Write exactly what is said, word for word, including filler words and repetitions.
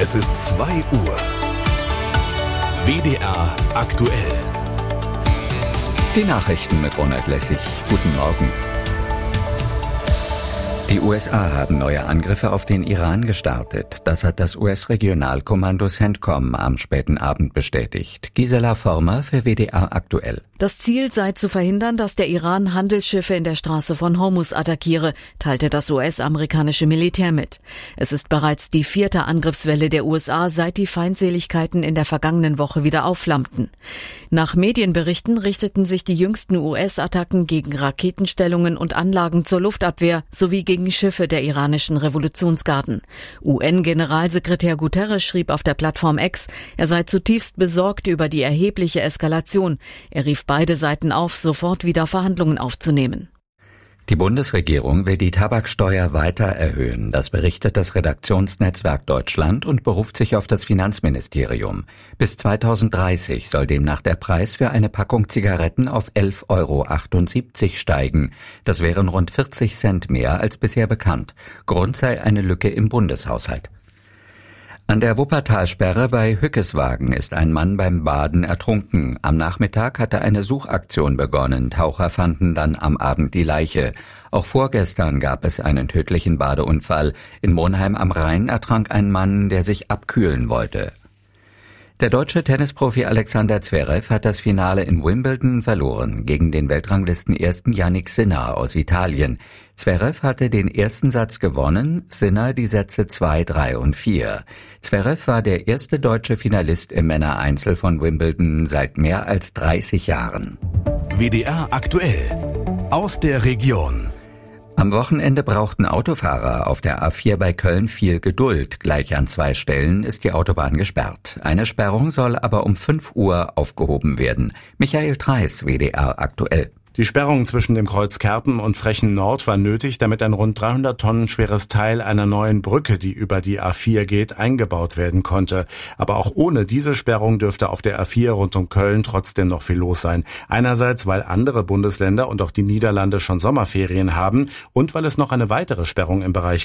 Es ist zwei Uhr. W D R aktuell. Die Nachrichten mit Ronald Lessig. Guten Morgen. Die U S A haben neue Angriffe auf den Iran gestartet. Das hat das U S-Regionalkommando CENTCOM am späten Abend bestätigt. Gisela Former für W D R aktuell. Das Ziel sei zu verhindern, dass der Iran Handelsschiffe in der Straße von Hormuz attackiere, teilte das U S-amerikanische Militär mit. Es ist bereits die vierte Angriffswelle der U S A, seit die Feindseligkeiten in der vergangenen Woche wieder aufflammten. Nach Medienberichten richteten sich die jüngsten U S-Attacken gegen Raketenstellungen und Anlagen zur Luftabwehr sowie gegen Schiffe der iranischen Revolutionsgarden. U N-Generalsekretär Guterres schrieb auf der Plattform X, er sei zutiefst besorgt über die erhebliche Eskalation. Er rief beide Seiten auf, sofort wieder Verhandlungen aufzunehmen. Die Bundesregierung will die Tabaksteuer weiter erhöhen. Das berichtet das Redaktionsnetzwerk Deutschland und beruft sich auf das Finanzministerium. Bis zweitausenddreißig soll demnach der Preis für eine Packung Zigaretten auf elf Euro achtundsiebzig steigen. Das wären rund vierzig Cent mehr als bisher bekannt. Grund sei eine Lücke im Bundeshaushalt. An der Wuppertalsperre bei Hückeswagen ist ein Mann beim Baden ertrunken. Am Nachmittag hatte eine Suchaktion begonnen. Taucher fanden dann am Abend die Leiche. Auch vorgestern gab es einen tödlichen Badeunfall. In Monheim am Rhein ertrank ein Mann, der sich abkühlen wollte. Der deutsche Tennisprofi Alexander Zverev hat das Finale in Wimbledon verloren gegen den Weltranglistenersten Jannik Sinner aus Italien. Zverev hatte den ersten Satz gewonnen, Sinner die Sätze zwei, drei und vier. Zverev war der erste deutsche Finalist im Männereinzel von Wimbledon seit mehr als dreißig Jahren. W D R aktuell. Aus der Region. Am Wochenende brauchten Autofahrer auf der A vier bei Köln viel Geduld. Gleich an zwei Stellen ist die Autobahn gesperrt. Eine Sperrung soll aber um fünf Uhr aufgehoben werden. Michael Treis, W D R aktuell. Die Sperrung zwischen dem Kreuz Kerpen und Frechen Nord war nötig, damit ein rund dreihundert Tonnen schweres Teil einer neuen Brücke, die über die A vier geht, eingebaut werden konnte. Aber auch ohne diese Sperrung dürfte auf der A vier rund um Köln trotzdem noch viel los sein. Einerseits, weil andere Bundesländer und auch die Niederlande schon Sommerferien haben und weil es noch eine weitere Sperrung im Bereich